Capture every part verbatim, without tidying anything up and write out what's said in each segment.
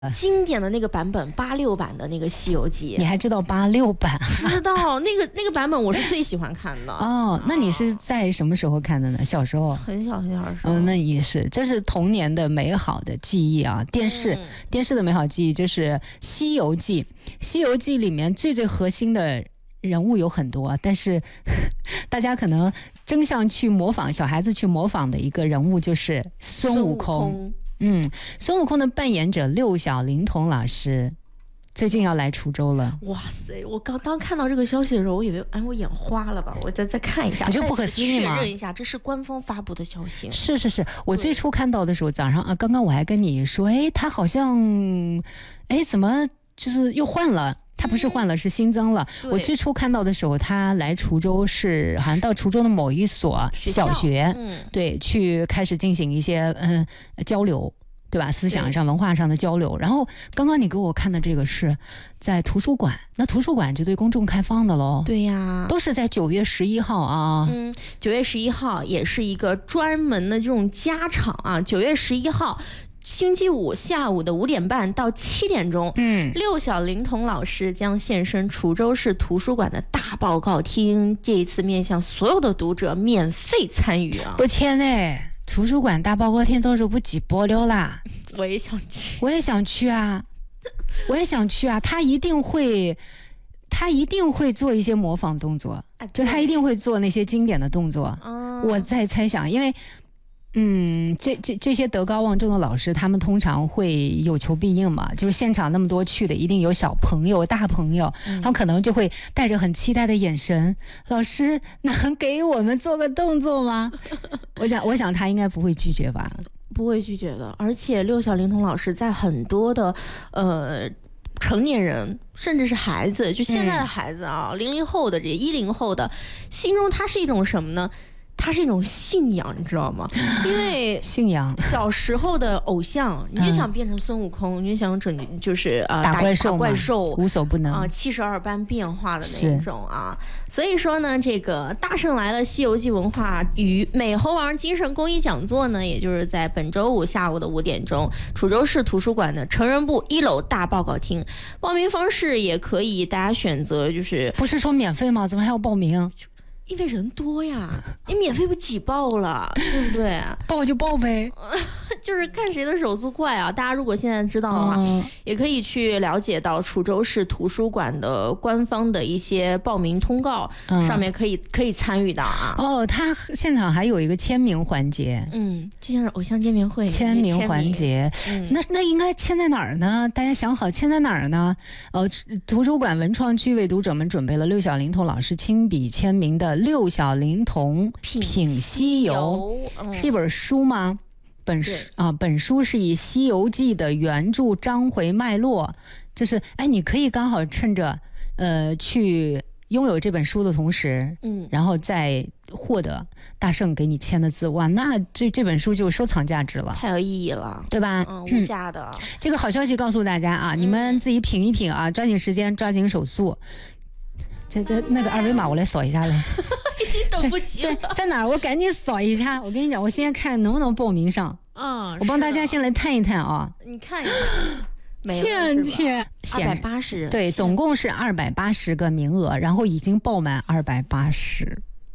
经典的那个版本，八六版的那个《西游记》， 你还知道八六版？ 知道那个那个版本，我是最喜欢看的。 哦，那你是在什么时候看的呢？小时候？ 很小很小的时候。 嗯，那也是，这是童年的美好的记忆啊！电视、嗯、电视的美好记忆就是《西游记》。《西游记》里面最最核心的人物有很多，但是大家可能争相去模仿，小孩子去模仿的一个人物就是孙悟空。 孙悟空嗯，孙悟空的扮演者六小龄童老师最近要来滁州了。 哇塞！我刚刚看到这个消息的时候，我以为哎，我眼花了吧？我再再看一下， 你就不可思议吗？ 确认一下，这是官方发布的消息。 是是是，我最初看到的时候，早上啊，刚刚我还跟你说，哎，他好像，哎，怎么就是又换了？他不是换了，是新增了。我最初看到的时候，他来滁州是好像到滁州的某一所小学， 嗯、 对，去开始进行一些嗯交流，对吧？思想上、文化上的交流。然后刚刚你给我看的这个是在图书馆，那图书馆就对公众开放的喽。 对呀， 都是在九月十一号啊。 嗯，九月十一号也是一个专门的这种加场啊。九月十一号。星期五下午的五点半到七点钟， 嗯， 六小龄童老师将现身滁州市图书馆的大报告厅。这一次面向所有的读者免费参与啊！ 我天呐，图书馆大报告厅到时候不挤爆了啦！ 我也想去， 我也想去啊，我也想去啊！他一定会，他一定会做一些模仿动作，啊、就他一定会做那些经典的动作。 嗯、 我在猜想，因为。嗯，这这这些德高望重的老师，他们通常会有求必应嘛，就是现场那么多去的，一定有小朋友、大朋友，嗯、他们可能就会带着很期待的眼神，老师能给我们做个动作吗？我想，我想他应该不会拒绝吧？ 不会拒绝的。而且六小龄童老师在很多的呃成年人，甚至是孩子，就现在的孩子啊，零零、嗯、后的这一零后的心中，他是一种什么呢？它是一种信仰，你知道吗？因为信仰小时候的偶像，你就想变成孙悟空，嗯、你就想整就是呃打怪兽， 打怪兽无所不能啊，七十二般变化的那种啊。所以说呢，这个大圣来了《西游记》文化与美猴王精神公益讲座呢，也就是在本周五下午的五点钟，滁州市图书馆的成人部一楼大报告厅。报名方式也可以大家选择，就是不是说免费吗？怎么还要报名？ 因为人多呀，你免费不挤爆了，对不对？ 报就报呗， 就是看谁的手速快啊！大家如果现在知道的话，嗯、也可以去了解到滁州市图书馆的官方的一些报名通告，嗯、上面可以可以参与的啊。 哦，他现场还有一个签名环节， 嗯，就像是偶像见面会签名环节。嗯、那那应该签在哪儿呢？大家想好签在哪儿呢？呃，图书馆文创区为读者们准备了六小龄童老师亲笔签名的。六小龄童品西游、嗯、是一本书吗？本书啊，本书是以《西游记》的原著章回脉络，就是哎，你可以刚好趁着呃去拥有这本书的同时，嗯，然后再获得大圣给你签的字，哇，那这这本书就收藏价值了， 太有意义了， 对吧？ 嗯，无价的、嗯。 这个好消息告诉大家啊，嗯、你们自己品一品啊，抓紧时间，抓紧手速。这这那个二维码我来扫一下来， 已经等不及了。 在, 在哪儿？我赶紧扫一下。我跟你讲，我现在看能不能报名上。 嗯， 我帮大家先来探一探啊。 你看一下， 倩倩， 二百八十， 对，总共是二百八十个名额，然后已经报满二百八十。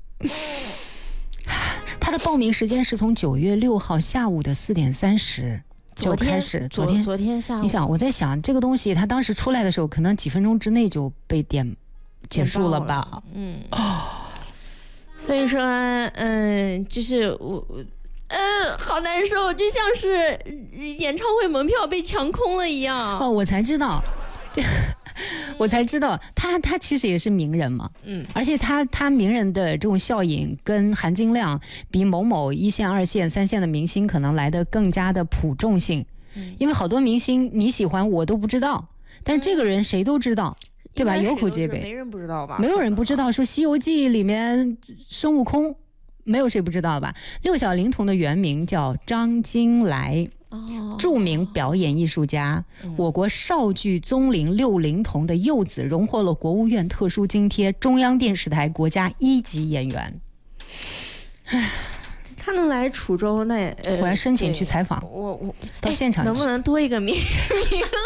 他的报名时间是从九月六号下午的四点三十。就开始， 昨天昨天下午， 你想我在想这个东西，它当时出来的时候，可能几分钟之内就被点结束了吧？ 了嗯，所以说，嗯，就是我，嗯，好难受，就像是演唱会门票被抢空了一样。 哦，我才知道，这。我才知道他他其实也是名人嘛，嗯，而且他他名人的这种效应跟含金量比某某一线、二线、三线的明星可能来得更加的普重性，嗯，因为好多明星你喜欢我都不知道，但是这个人谁都知道，嗯、对吧？有口皆碑， 没人不知道吧？ 没有人不知道说《西游记》里面孙悟空，没有谁不知道吧？六小龄童的原名叫张金来。哦、著名表演艺术家，嗯、我国少剧综龄六龄童的幼子，荣获了国务院特殊津贴，中央电视台国家一级演员。 唉， 他能来滁州，那呃， 我要申请去采访， 我我到现场能不能多一个名名